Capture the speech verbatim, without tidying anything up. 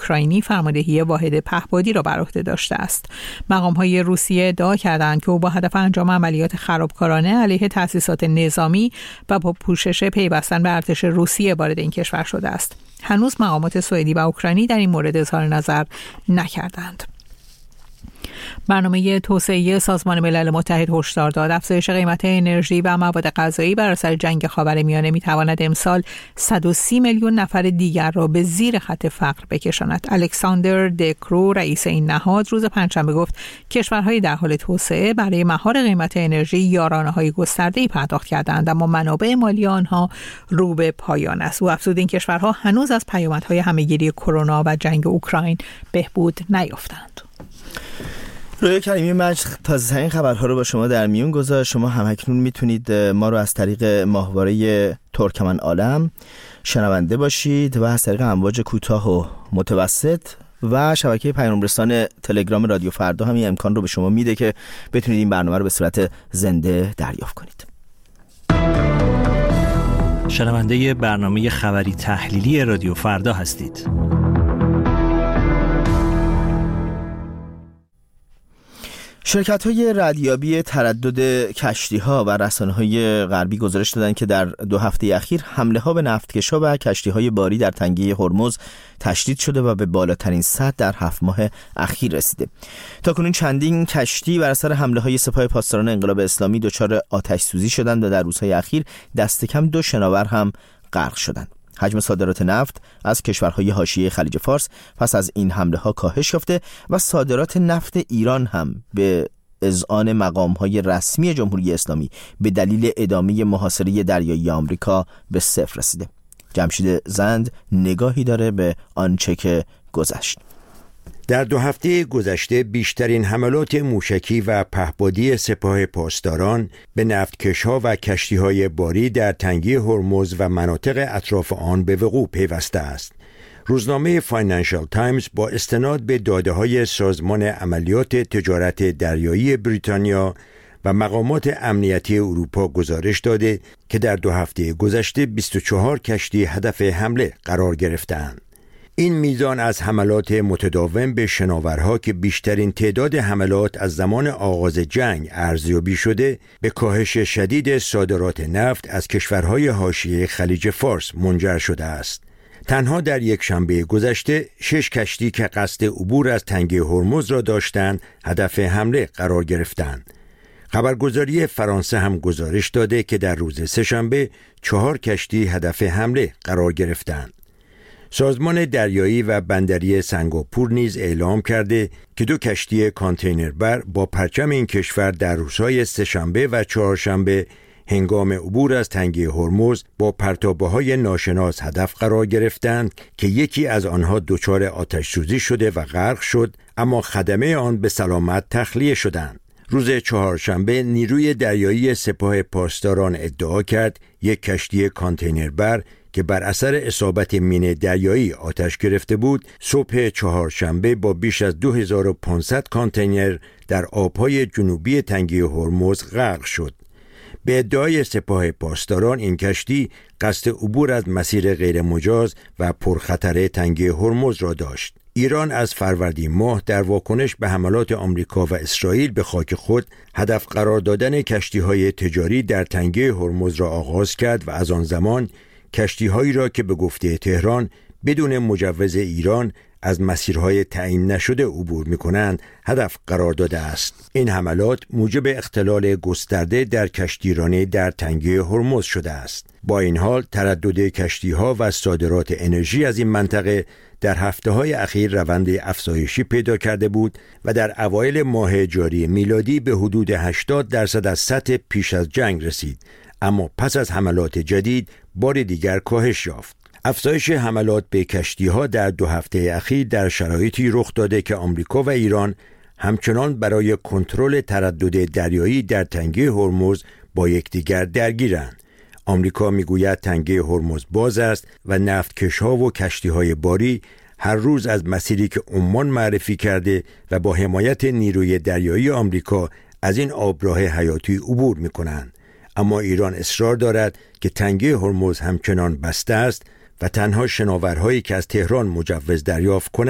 اوکراینی فرماندهی واحد پهپادی را بر عهده داشته است. مقام‌های روسیه ادعا کردند که او با هدف انجام عملیات خرابکارانه علیه تأسیسات نظامی و با پوشش پیوستن به ارتش روسیه وارد این کشور شده است. هنوز مقامات سوئدی و اوکراینی در این مورد اظهار نظر نکردند. برنامه توسعه سازمان ملل متحد هشدار داد افزایش قیمت انرژی و مواد غذایی بر اثر جنگ خاورمیانه میتواند امسال صد و سی میلیون نفر دیگر را به زیر خط فقر بکشاند. الکساندر دکرو رئیس این نهاد روز پنجشنبه گفت کشورهای در حال توسعه برای مهار قیمت انرژی یارانه‌های گسترده‌ای پرداخت کردند، اما منابع مالی آنها رو به پایان است. او افزود این کشورها هنوز از پیامدهای همه‌گیری کرونا و جنگ اوکراین بهبود نیافتند. رویا کریمی مجد تازه‌ترین خبرها رو با شما در میون گذاشت. شما هم اکنون میتونید ما رو از طریق ماهواره ترکمن عالم شنونده باشید و از طریق امواج کوتاه و متوسط و شبکه پیام رسان تلگرام رادیو فردا هم این امکان رو به شما میده که بتونید این برنامه رو به صورت زنده دریافت کنید. شنونده برنامه خبری تحلیلی رادیو فردا هستید. شرکت‌های ردیابی تردد کشتی‌ها و رسانه‌های غربی گزارش دادند که در دو هفته اخیر حمله‌ها به نفتکش‌ها و کشتی‌های باری در تنگه هرمز تشدید شده و به بالاترین سطح در هفت ماه اخیر رسیده. تاکنون چندین کشتی بر اثر حمله‌های سپاه پاسداران انقلاب اسلامی دچار آتش سوزی شدند و در روزهای اخیر دست کم دو شناور هم غرق شدند. حجم صادرات نفت از کشورهای حاشیه خلیج فارس پس از این حمله‌ها کاهش یافته و صادرات نفت ایران هم به اذعان مقام‌های رسمی جمهوری اسلامی به دلیل ادامه محاصره دریایی آمریکا به صفر رسیده. جمشید زند نگاهی داره به آنچه که گذشت. در دو هفته گذشته بیشترین حملات موشکی و پهپادی سپاه پاسداران به نفتکش‌ها و کشتی‌های باری در تنگه هرمز و مناطق اطراف آن به وقوع پیوسته است. روزنامه فاینانشال تایمز با استناد به داده‌های سازمان عملیات تجارت دریایی بریتانیا و مقامات امنیتی اروپا گزارش داده که در دو هفته گذشته بیست و چهار کشتی هدف حمله قرار گرفتند. این میزان از حملات متداوم به شناورها که بیشترین تعداد حملات از زمان آغاز جنگ ارزیابی شده به کاهش شدید صادرات نفت از کشورهای حاشیه خلیج فارس منجر شده است. تنها در یک شنبه گذشته شش کشتی که قصد عبور از تنگه هرمز را داشتند هدف حمله قرار گرفتند. خبرگزاری فرانسه هم گزارش داده که در روز سه‌شنبه چهار کشتی هدف حمله قرار گرفتند. سازمان دریایی و بندری سنگاپور نیز اعلام کرده که دو کشتی کانتینربر با پرچم این کشور در روزهای سه‌شنبه و چهارشنبه هنگام عبور از تنگه هرمز با پرتابه‌های ناشناس هدف قرار گرفتند که یکی از آنها دچار آتش سوزی شده و غرق شد، اما خدمه آن به سلامت تخلیه شدند. روز چهارشنبه نیروی دریایی سپاه پاسداران ادعا کرد یک کشتی کانتینربر که بر اثر اصابت مین دریایی آتش گرفته بود، صبح چهارشنبه با بیش از دو هزار و پانصد کانتینر در آبهای جنوبی تنگه هرمز غرق شد. به ادعای سپاه پاسداران این کشتی قصد عبور از مسیر غیر مجاز و پرخطر تنگه هرمز را داشت. ایران از فروردین ماه در واکنش به حملات آمریکا و اسرائیل به خاک خود هدف قرار دادن کشتی‌های تجاری در تنگه هرمز را آغاز کرد و از آن زمان کشتی‌هایی را که به گفته تهران بدون مجوز ایران از مسیرهای تعیین نشده عبور می‌کنند هدف قرار داده است. این حملات موجب اختلال گسترده در کشتیرانی در تنگه هرمز شده است. با این حال تردد کشتی‌ها و صادرات انرژی از این منطقه در هفته‌های اخیر روند افزایشی پیدا کرده بود و در اوایل ماه جاری میلادی به حدود هشتاد درصد از سطح پیش از جنگ رسید، اما پس از حملات جدید بار دیگر کاهش یافت. افزایش حملات به کشتی‌ها در دو هفته اخیر در شرایطی رخ داده که آمریکا و ایران همچنان برای کنترل تردد دریایی در تنگه هرمز با یکدیگر درگیرند. آمریکا میگوید تنگه هرمز باز است و نفتکش‌ها و کشتی‌های باری هر روز از مسیری که عمان معرفی کرده و با حمایت نیروی دریایی آمریکا از این آبراه حیاتی عبور می‌کنند. اما ایران اصرار دارد که تنگه هرمز همچنان بسته است و تنها شناورهایی که از تهران مجوز دریافت کنند